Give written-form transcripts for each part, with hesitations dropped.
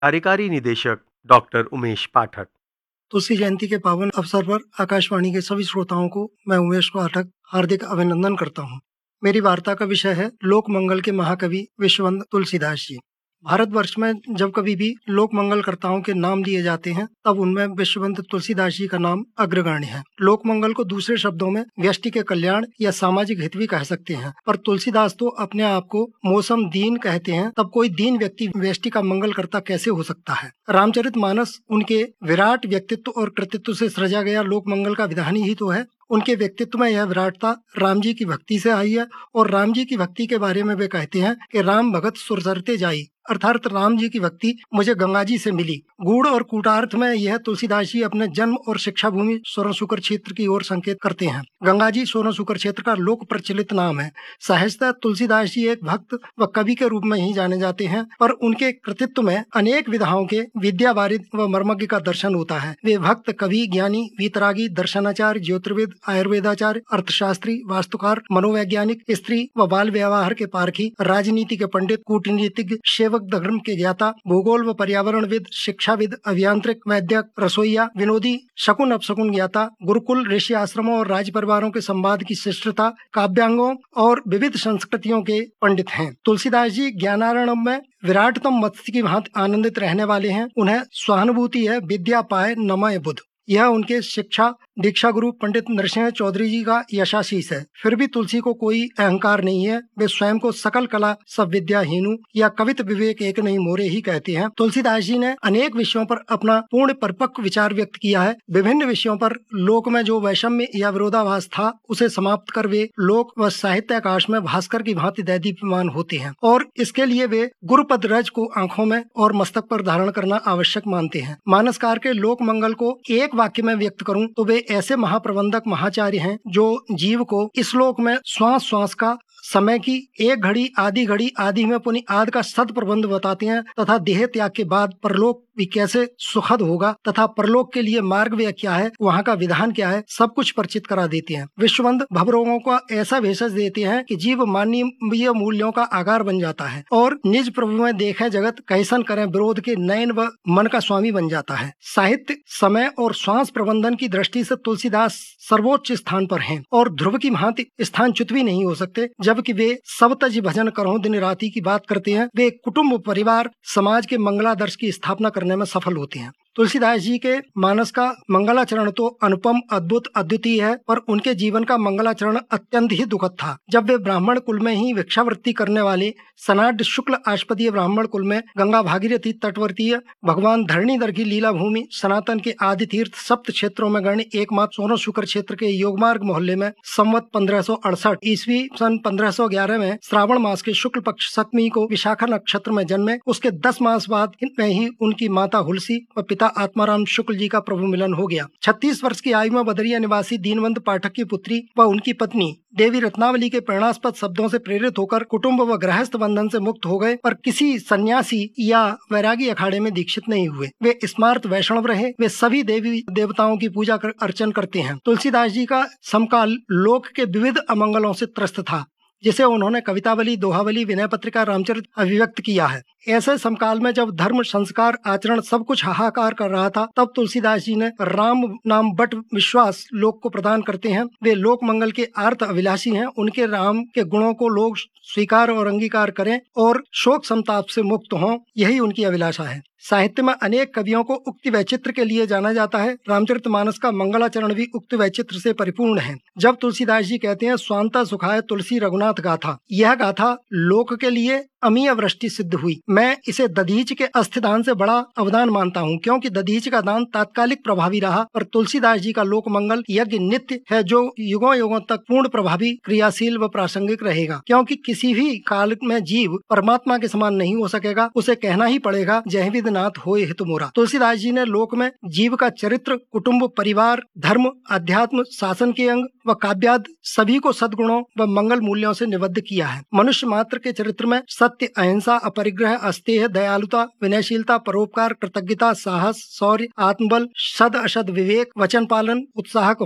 कार्यकारी निदेशक डॉक्टर उमेश पाठक। तुलसी जयंती के पावन अवसर पर आकाशवाणी के सभी श्रोताओं को मैं उमेश पाठक हार्दिक अभिनंदन करता हूँ। मेरी वार्ता का विषय है लोक मंगल के महाकवि विश्ववंत तुलसीदास जी। भारतवर्ष में जब कभी भी लोक मंगलकर्ताओं के नाम लिए जाते हैं तब उनमें विश्ववंत तुलसीदास जी का नाम अग्रगण्य है। लोक मंगल को दूसरे शब्दों में व्यष्टि के कल्याण या सामाजिक हित भी कह सकते हैं, पर तुलसीदास तो अपने आप को मौसम दीन कहते हैं, तब कोई दीन व्यक्ति व्यष्टि का मंगलकर्ता कैसे हो सकता है। रामचरितमानस उनके विराट व्यक्तित्व और कृतित्व से सृजा गया लोक मंगल का विधान ही तो है। उनके व्यक्तित्व में यह विराटता राम जी की भक्ति से आई है और राम जी की भक्ति के बारे में वे कहते हैं कि राम भगत सुरसरते जाई, अर्थात राम जी की भक्ति मुझे गंगा जी से मिली। गूढ़ और कूटार्थ में यह तुलसीदास जी अपने जन्म और शिक्षा भूमि सोनशुकर क्षेत्र की ओर संकेत करते हैं। गंगा जी सोनशुकर क्षेत्र का लोक प्रचलित नाम है। साहित्य तुलसीदास जी एक भक्त व कवि के रूप में ही जाने जाते हैं, पर उनके कृतित्व में अनेक विधाओं के विद्या वारिद व मर्मज्ञ का दर्शन होता है। वे भक्त, कवि, ज्ञानी, वीतरागी, दर्शनाचार्य, ज्योतिर्विद, आयुर्वेदाचार्य, अर्थशास्त्री, वास्तुकार, मनोवैज्ञानिक, स्त्री व बाल व्यवहार के पारखी, राजनीति के पंडित, कूटनीतिज्ञ, सेवक धर्म के ज्ञाता, भूगोल व पर्यावरणविद, शिक्षाविद, अभियांत्रिक, वैद्यक, रसोईया, विनोदी, शकुन अपशकुन ज्ञाता, गुरुकुल, ऋषि आश्रमों और राज परिवारों के संवाद की शिष्टता, काव्यांगों और विविध संस्कृतियों के पंडित हैं। तुलसीदास जी ज्ञानारणम में विराटतम मत्स्य की भांति आनंदित रहने वाले हैं। उन्हें सहानुभूति है, विद्या पाए नमय बुध। यह उनके शिक्षा दीक्षा गुरु पंडित नरसिंह चौधरी जी का यशाशीष है। फिर भी तुलसी को कोई अहंकार नहीं है। वे स्वयं को सकल कला सब विद्या हीनू या कवित विवेक एक नहीं मोरे ही कहते हैं। तुलसीदास जी ने अनेक विषयों पर अपना पूर्ण परिपक्व विचार व्यक्त किया है। विभिन्न विषयों पर लोक में जो वैषम्य या विरोधाभास था उसे समाप्त कर वे लोक व साहित्य आकाश में भास्कर की भांति दैदीप्यमान होते हैं, और इसके लिए वे गुरुपद रज को आंखों में और मस्तक पर धारण करना आवश्यक मानते हैं। मानसकार के लोक मंगल को एक वाक्य में व्यक्त करूं तो वे ऐसे महाप्रबंधक महाचार्य हैं जो जीव को इस लोक में श्वास श्वास का, समय की एक घड़ी आदि में पुनः आदि का सद प्रबंध बताते हैं तथा देह त्याग के बाद परलोक भी कैसे सुखद होगा तथा परलोक के लिए मार्ग वे क्या है, वहाँ का विधान क्या है, सब कुछ परिचित करा देते हैं। विश्ववंत भवरोगों का ऐसा भेषज देते हैं कि जीव मानवीय मूल्यों का आगार बन जाता है और निज प्रभु में देखे जगत कैसन करें विरोध के नयन व मन का स्वामी बन जाता है। साहित्य, समय और श्वास प्रबंधन की दृष्टि से तुलसीदास सर्वोच्च स्थान पर हैं और ध्रुव की भांति स्थान च्युत भी नहीं हो सकते। जबकि वे सब तज भजन करो दिन राति की बात करते हैं। वे कुटुंब, परिवार, समाज के मंगलादर्श की स्थापना करने में सफल होते हैं। तुलसीदास जी के मानस का मंगलाचरण तो अनुपम, अद्भुत, अद्वितीय है, पर उनके जीवन का मंगलाचरण अत्यंत ही दुखद था। जब वे ब्राह्मण कुल में ही भिक्षावृत्ति करने वाले सनाड शुक्ल आशपदीय ब्राह्मण कुल में गंगा भागीरथी तटवर्तीय भगवान धरणीधर की लीला भूमि सनातन के आदि तीर्थ सप्त क्षेत्रों में गण्य एकमात्र सोनशुकर क्षेत्र के योगमार्ग मोहल्ले में संवत 1568 ईस्वी सन 1511 में श्रावण मास के शुक्ल पक्ष सप्तमी को विशाखा नक्षत्र में जन्मे। उसके 10 मास बाद में ही उनकी माता हुलसी व पिता आत्माराम शुक्ल जी का प्रभु मिलन हो गया। 36 वर्ष की आयु में बदरिया निवासी दीनवंत पाठक की पुत्री व उनकी पत्नी देवी रत्नावली के प्रेरणास्पद शब्दों से प्रेरित होकर कुटुंब व गृहस्थ बंधन से मुक्त हो गए, पर किसी सन्यासी या वैरागी अखाड़े में दीक्षित नहीं हुए। वे स्मार्त वैष्णव रहे। वे सभी देवी देवताओं की पूजा अर्चन करते हैं। तुलसीदास जी का समकाल लोक के विविध अमंगलों से त्रस्त था, जिसे उन्होंने कवितावली, दोहावली, विनय पत्रिका, रामचरित अभिव्यक्त किया है। ऐसे समकाल में जब धर्म, संस्कार, आचरण सब कुछ हाहाकार कर रहा था, तब तुलसीदास जी ने राम नाम बट विश्वास लोक को प्रदान करते हैं। वे लोक मंगल के आर्त अभिलाषी हैं। उनके राम के गुणों को लोग स्वीकार और अंगीकार करें और शोक संताप से मुक्त हों, यही उनकी अभिलाषा है। साहित्य में अनेक कवियों को उक्ति वैचित्र के लिए जाना जाता है। रामचरितमानस का मंगलाचरण भी उक्ति वैचित्र से परिपूर्ण है। जब तुलसीदास जी कहते हैं स्वांता सुखाय तुलसी रघुनाथ गाथा, यह गाथा लोक के लिए अमीय वृष्टि सिद्ध हुई। मैं इसे दधीच के अस्थिदान से बड़ा अवदान मानता हूँ, क्योंकि दधीच का दान तात्कालिक प्रभावी रहा, पर तुलसीदास जी का लोक मंगल यज्ञ नित्य है जो युगों युगों तक पूर्ण प्रभावी, क्रियाशील व प्रासंगिक रहेगा। क्योंकि किसी भी काल में जीव परमात्मा के समान नहीं हो सकेगा। उसे कहना ही पड़ेगा जय विद नाथ होए हित मोरा। तुलसीदास जी ने लोक में जीव का चरित्र, कुटुंब, परिवार, धर्म, अध्यात्म, शासन के अंग व काव्याद सभी को सद्गुणों व मंगल मूल्यों से निबद्ध किया है। मनुष्य मात्र के चरित्र में सत्य, अहिंसा, अपरिग्रह, अस्तेय, दयालुता, विनयशीलता, परोपकार, कृतज्ञता, साहस, शौर्य, आत्मबल, सद असद विवेक, वचन पालन, उत्साहक होना,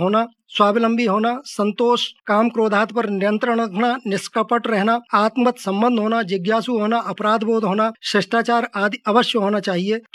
स्वावलंबी होना, संतोष, काम क्रोधात पर नियंत्रण रखना, निष्कपट रहना, आत्मवत संबंध होना, जिज्ञासु होना, अपराध बोध होना, शिष्टाचार आदि अवश्य होना चाहिए।